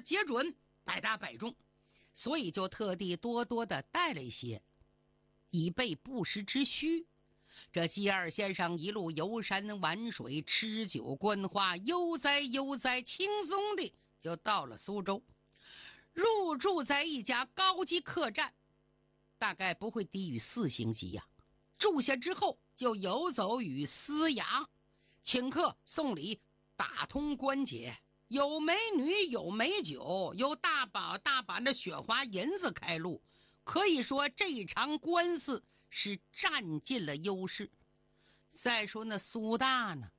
皆准，百打百中，所以就特地多多的带了一些，以备不时之需。这姬二先生一路游山玩水，吃酒观花，悠哉悠哉，轻松的就到了苏州，入住在一家高级客栈，大概不会低于4星级呀。住下之后就游走于司衙，请客送礼，打通关节，有美女有美酒，有大把大把的雪花银子开路，可以说这一场官司是占尽了优势。再说那苏大呢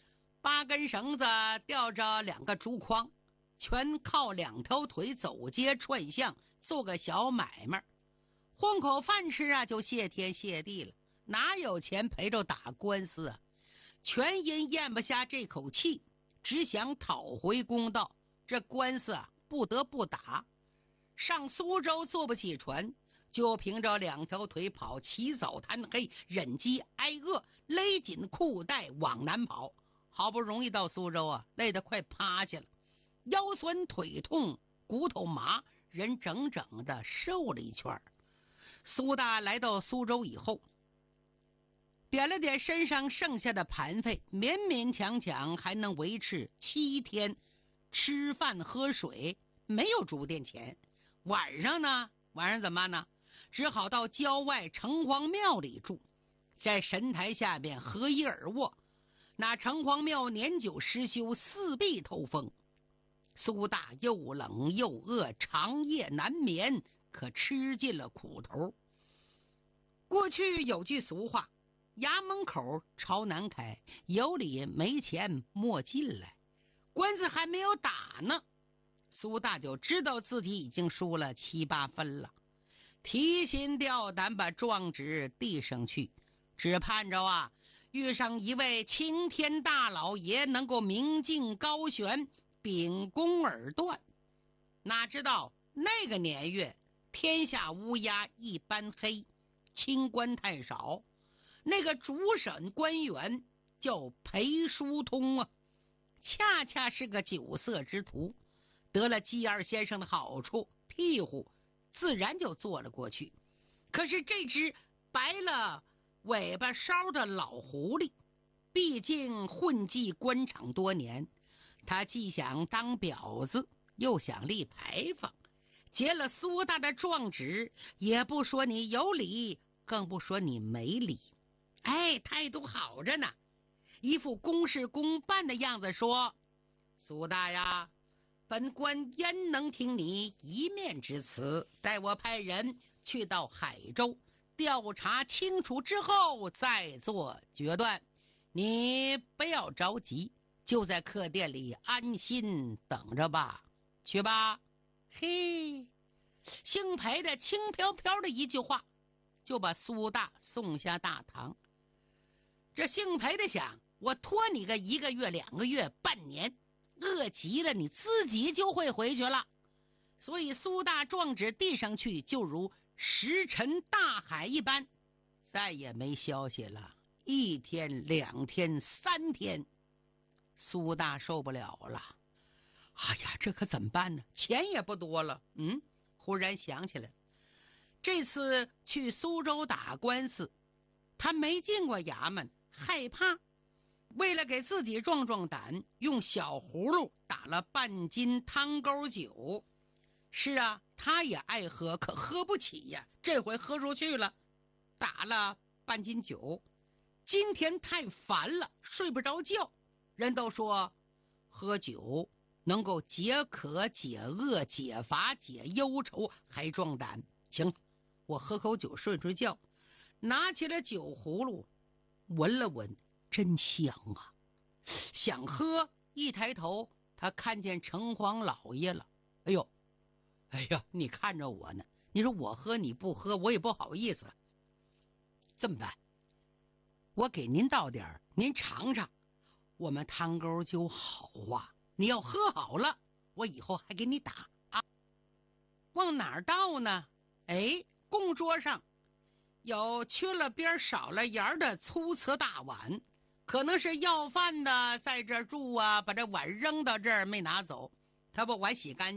，8根绳子吊着2个竹筐，全靠2条腿走街串巷，做个小买卖，混口饭吃啊，就谢天谢地了，哪有钱陪着打官司啊？全因咽不下这口气，只想讨回公道，这官司啊不得不打。上苏州坐不起船，就凭着2条腿跑，起早贪黑，忍饥挨饿，勒紧裤带往南跑。好不容易到苏州啊，累得快趴下了，腰酸腿痛，骨头麻，人整整的瘦了一圈。苏大来到苏州以后，点了点身上剩下的盘费，勉勉强强还能维持7天吃饭喝水，没有住店钱。晚上怎么办呢？只好到郊外城隍庙里住，在神台下面合衣而卧。那城隍庙年久失修，四壁透风，苏大又冷又饿，长夜难眠，可吃尽了苦头。过去有句俗话，衙门口朝南开，有理没钱莫进来。官司还没有打呢，苏大就知道自己已经输了7、8分了，提心吊胆把状纸递上去，只盼着遇上一位青天大老爷能够明镜高悬，秉公而断。哪知道那个年月，天下乌鸦一般黑，清官太少。那个主审官员叫裴叔通啊，恰恰是个酒色之徒，得了姬二先生的好处，庇护，自然就坐了过去。可是这只白了尾巴梢的老狐狸，毕竟混迹官场多年，他既想当婊子，又想立牌坊，结了苏大的状纸，也不说你有理，更不说你没理，态度好着呢，一副公事公办的样子，说：苏大呀，本官焉能听你一面之词，待我派人去到海州调查清楚之后再做决断，你不要着急，就在客店里安心等着吧，去吧。嘿，姓裴的轻飘飘的一句话，就把苏大送下大堂。这姓裴的想，我拖你个1个月、2个月、半年，饿急了你自己就会回去了。所以苏大状纸递上去，就如石沉大海一般，再也没消息了。1天、2天、3天，苏大受不了了。哎呀，这可怎么办呢？钱也不多了。忽然想起来，这次去苏州打官司，他没进过衙门，害怕，为了给自己壮壮胆，用小葫芦打了半斤汤沟酒。是啊，他也爱喝，可喝不起呀，这回喝出去了，打了半斤酒。今天太烦了，睡不着觉。人都说喝酒能够解渴、解饿、解乏、解忧愁，还壮胆。行，我喝口酒睡睡觉。拿起了酒葫芦，闻了闻，真香啊！想喝，一抬头，他看见城隍老爷了。哎呀，你看着我呢，你说我喝你不喝，我也不好意思。这么办，我给您倒点，您尝尝，我们汤沟酒好啊，你要喝好了，我以后还给你打啊。往哪儿倒呢？供桌上有缺了边少了沿的粗瓷大碗，可能是要饭的在这儿住啊，把这碗扔到这儿没拿走，他把碗洗干净